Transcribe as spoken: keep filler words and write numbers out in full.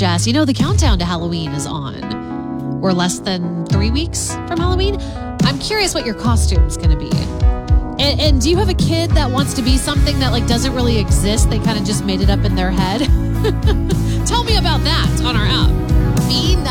Jess. You know, the countdown to Halloween is on. We're less than three weeks from Halloween. I'm curious what your costume's going to be. And, and do you have a kid that wants to be something that like doesn't really exist? They kind of just made it up in their head. Tell me about that on our app. B